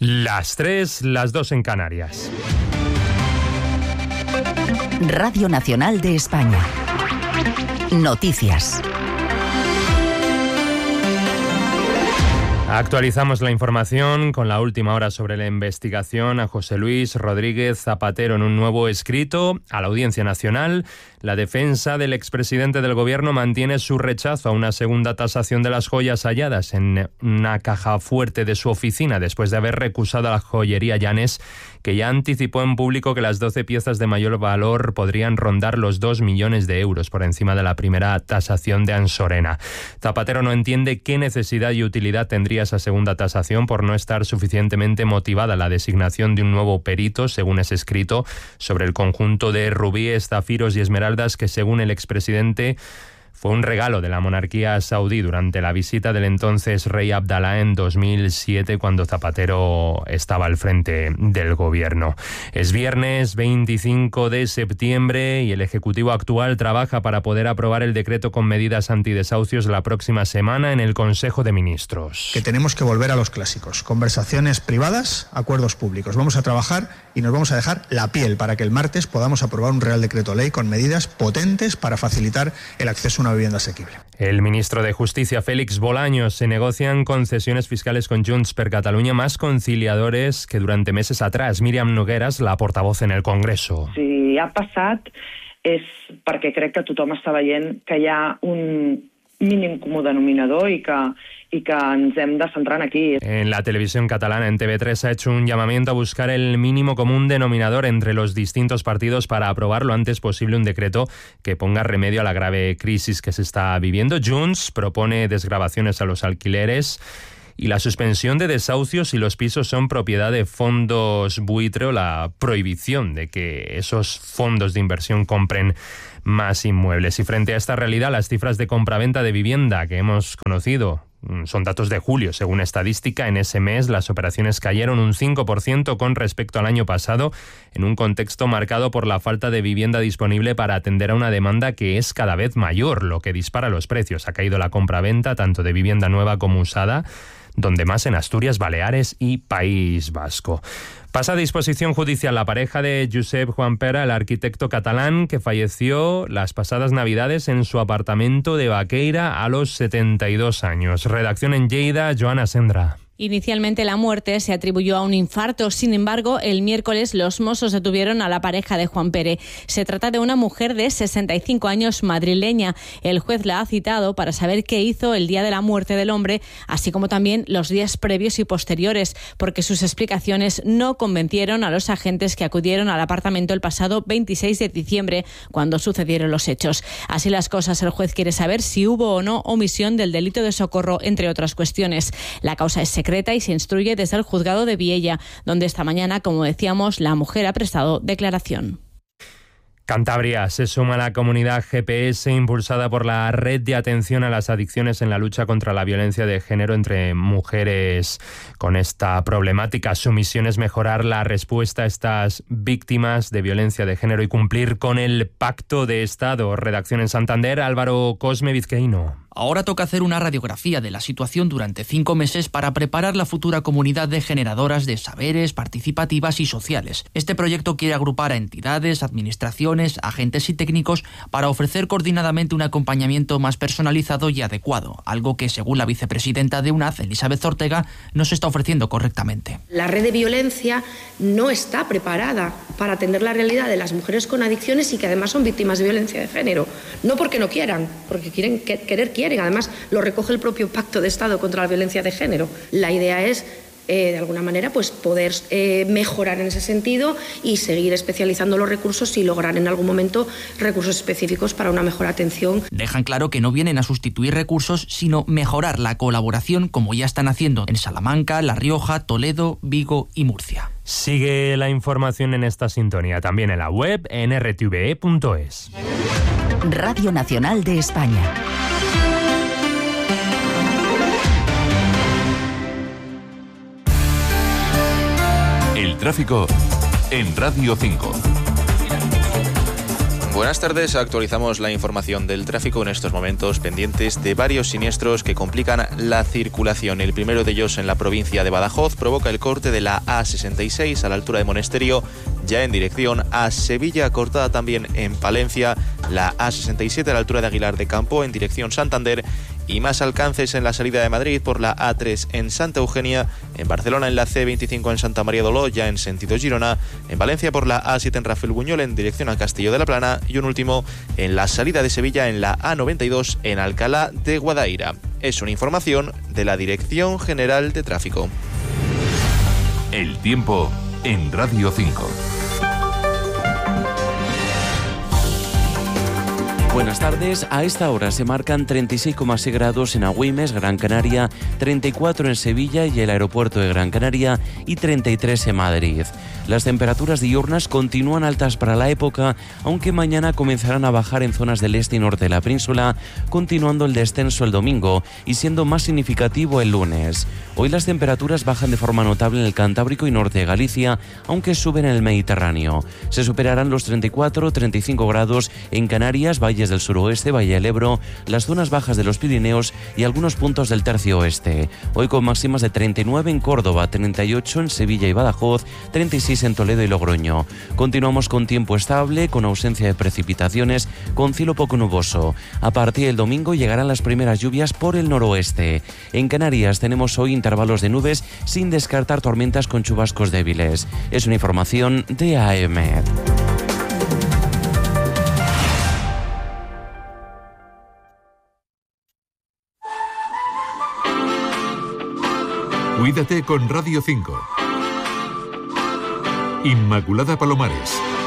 Las 3, las 2 en Canarias. Radio Nacional de España. Noticias. Actualizamos la información con la última hora sobre la investigación a José Luis Rodríguez Zapatero en un nuevo escrito a la Audiencia Nacional. La defensa del expresidente del Gobierno mantiene su rechazo a una segunda tasación de las joyas halladas en una caja fuerte de su oficina después de haber recusado a la joyería Llanes, que ya anticipó en público que las 12 piezas de mayor valor podrían rondar los 2 millones de euros por encima de la primera tasación de Ansorena. Zapatero no entiende qué necesidad y utilidad tendría esa segunda tasación por no estar suficientemente motivada la designación de un nuevo perito, según es escrito, sobre el conjunto de rubíes, zafiros y esmeraldas que, según el expresidente, fue un regalo de la monarquía saudí durante la visita del entonces rey Abdalá en 2007, cuando Zapatero estaba al frente del gobierno. Es viernes 25 de septiembre y el Ejecutivo actual trabaja para poder aprobar el decreto con medidas antidesahucios la próxima semana en el Consejo de Ministros. Que tenemos que volver a los clásicos: conversaciones privadas, acuerdos públicos. Vamos a trabajar y nos vamos a dejar la piel para que el martes podamos aprobar un Real Decreto Ley con medidas potentes para facilitar el acceso a una vivienda asequible. El ministro de Justicia, Félix Bolaños, se negocian concesiones fiscales con Junts per Catalunya más conciliadores que durante meses atrás. Míriam Nogueras, la portavoz en el Congreso. Si ha passat és perquè crec que tothom està veient que hi ha un mínim comú denominador y que ens hem de centrar aquí. En la televisión catalana, en TV3, ha hecho un llamamiento a buscar el mínimo común denominador entre los distintos partidos para aprobar lo antes posible un decreto que ponga remedio a la grave crisis que se está viviendo. Junts propone desgravaciones a los alquileres y la suspensión de desahucios si los pisos son propiedad de fondos buitre, o la prohibición de que esos fondos de inversión compren más inmuebles. Y frente a esta realidad, las cifras de compraventa de vivienda que hemos conocido son datos de julio. Según estadística, en ese mes las operaciones cayeron un 5% con respecto al año pasado, en un contexto marcado por la falta de vivienda disponible para atender a una demanda que es cada vez mayor, lo que dispara los precios. Ha caído la compraventa tanto de vivienda nueva como usada, donde más en Asturias, Baleares y País Vasco. Pasa a disposición judicial la pareja de Josep Juanpera, el arquitecto catalán que falleció las pasadas Navidades en su apartamento de Baqueira a los 72 años. Redacción en Lleida, Joana Sendra. Inicialmente la muerte se atribuyó a un infarto. Sin embargo, el miércoles los Mossos detuvieron a la pareja de Juanpere. Se trata de una mujer de 65 años madrileña. El juez la ha citado para saber qué hizo el día de la muerte del hombre, así como también los días previos y posteriores, porque sus explicaciones no convencieron a los agentes que acudieron al apartamento el pasado 26 de diciembre, cuando sucedieron los hechos. Así las cosas, el juez quiere saber si hubo o no omisión del delito de socorro, entre otras cuestiones. La causa es secreta y se instruye desde el juzgado de Viella, donde esta mañana, como decíamos, la mujer ha prestado declaración. Cantabria se suma a la comunidad GPS impulsada por la Red de Atención a las Adicciones en la lucha contra la violencia de género entre mujeres. Con esta problemática, su misión es mejorar la respuesta a estas víctimas de violencia de género y cumplir con el Pacto de Estado. Redacción en Santander, Álvaro Cosme Vizcaíno. Ahora toca hacer una radiografía de la situación durante 5 meses para preparar la futura comunidad de generadoras de saberes, participativas y sociales. Este proyecto quiere agrupar a entidades, administraciones, agentes y técnicos para ofrecer coordinadamente un acompañamiento más personalizado y adecuado, algo que, según la vicepresidenta de UNAD, Elizabeth Ortega, no se está ofreciendo correctamente. La red de violencia no está preparada para atender la realidad de las mujeres con adicciones y que además son víctimas de violencia de género. No porque no quieran, porque quieren. Además, lo recoge el propio Pacto de Estado contra la Violencia de Género. La idea es, de alguna manera, pues poder mejorar en ese sentido y seguir especializando los recursos y lograr en algún momento recursos específicos para una mejor atención. Dejan claro que no vienen a sustituir recursos, sino mejorar la colaboración, como ya están haciendo en Salamanca, La Rioja, Toledo, Vigo y Murcia. Sigue la información en esta sintonía, también en la web, en rtve.es. Radio Nacional de España. El tráfico en Radio 5. Buenas tardes, actualizamos la información del tráfico en estos momentos pendientes de varios siniestros que complican la circulación. El primero de ellos en la provincia de Badajoz provoca el corte de la A66 a la altura de Monesterio, ya en dirección a Sevilla, cortada también en Palencia, la A67 a la altura de Aguilar de Campo en dirección Santander, y más alcances en la salida de Madrid por la A3 en Santa Eugenia, en Barcelona en la C25 en Santa María de Oló, ya en sentido Girona, en Valencia por la A7 en Rafael Buñol en dirección a Castillo de la Plana, y un último en la salida de Sevilla en la A92 en Alcalá de Guadaira. Es una información de la Dirección General de Tráfico. El tiempo en Radio 5. Buenas tardes. A esta hora se marcan 36,6 grados en Agüimes, Gran Canaria, 34 en Sevilla y el aeropuerto de Gran Canaria y 33 en Madrid. Las temperaturas diurnas continúan altas para la época, aunque mañana comenzarán a bajar en zonas del este y norte de la península, continuando el descenso el domingo y siendo más significativo el lunes. Hoy las temperaturas bajan de forma notable en el Cantábrico y norte de Galicia, aunque suben en el Mediterráneo. Se superarán los 34-35 grados en Canarias, valles del suroeste, Valle del Ebro, las zonas bajas de los Pirineos y algunos puntos del tercio oeste. Hoy con máximas de 39 en Córdoba, 38 en Sevilla y Badajoz, 36 en Toledo y Logroño. Continuamos con tiempo estable, con ausencia de precipitaciones, con cielo poco nuboso. A partir del domingo llegarán las primeras lluvias por el noroeste. En Canarias tenemos hoy intervalos de nubes sin descartar tormentas con chubascos débiles. Es una información de AEMET. Cuídate con Radio 5. Inmaculada Palomares.